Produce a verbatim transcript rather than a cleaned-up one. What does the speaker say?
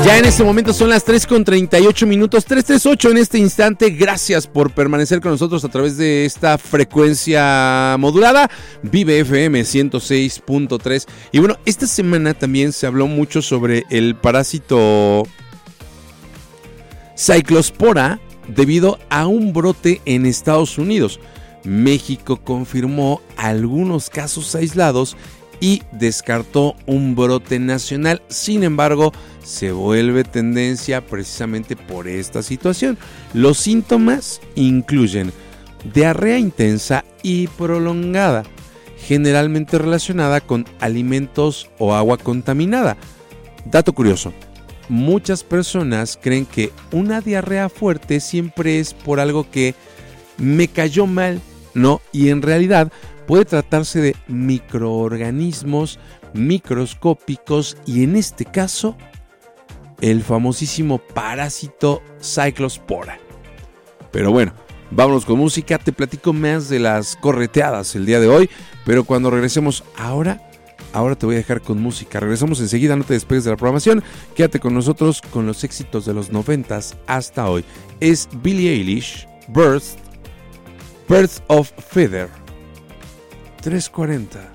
Ya en este momento son las tres con treinta y ocho minutos, tres treinta y ocho en este instante. Gracias por permanecer con nosotros a través de esta frecuencia modulada, Vive F M ciento seis punto tres. Y bueno, esta semana también se habló mucho sobre el parásito Cyclospora debido a un brote en Estados Unidos. México confirmó algunos casos aislados y descartó un brote nacional. Sin embargo, se vuelve tendencia precisamente por esta situación. Los síntomas incluyen diarrea intensa y prolongada, generalmente relacionada con alimentos o agua contaminada. Dato curioso, muchas personas creen que una diarrea fuerte siempre es por algo que me cayó mal, ¿no? Y en realidad puede tratarse de microorganismos microscópicos y en este caso el famosísimo parásito Cyclospora. Pero bueno, vámonos con música, te platico más de las correteadas el día de hoy, pero cuando regresemos ahora, ahora te voy a dejar con música. Regresamos enseguida, no te despegues de la programación, quédate con nosotros con los éxitos de los noventas hasta hoy. Es Billie Eilish, Birth, Birth of Feather, tres cuarenta.